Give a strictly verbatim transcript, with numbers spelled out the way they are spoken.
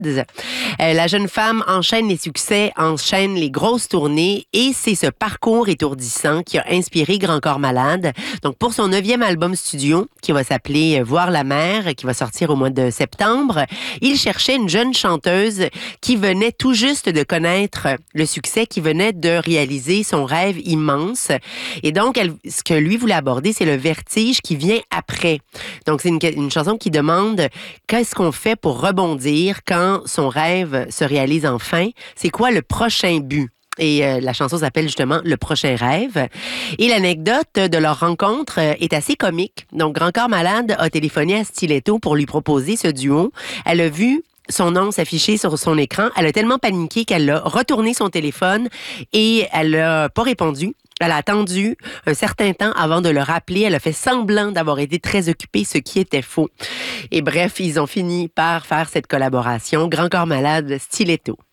Euh, la jeune femme enchaîne les succès, enchaîne les grosses tournées et c'est ce parcours étourdissant qui a inspiré Grand Corps Malade. Donc, pour son neuvième album studio, qui va s'appeler Voir la mer, qui va sortir au mois de septembre, il cherchait une jeune chanteuse qui venait tout juste de connaître le succès, qui venait de réaliser son rêve immense. Et donc, elle, ce que lui voulait aborder, c'est le vertige qui vient après. Donc, c'est une, une chanson qui demande qu'est-ce qu'on fait pour rebondir quand son rêve se réalise enfin? C'est quoi le prochain but? Et euh, la chanson s'appelle justement Le prochain rêve. Et l'anecdote de leur rencontre euh, est assez comique. Donc, Grand Corps Malade a téléphoné à Stiletto pour lui proposer ce duo. Elle a vu son nom s'afficher sur son écran. Elle a tellement paniqué qu'elle a retourné son téléphone et elle n'a pas répondu. Elle a attendu un certain temps avant de le rappeler. Elle a fait semblant d'avoir été très occupée, ce qui était faux. Et bref, ils ont fini par faire cette collaboration. Grand Corps Malade, Stiletto.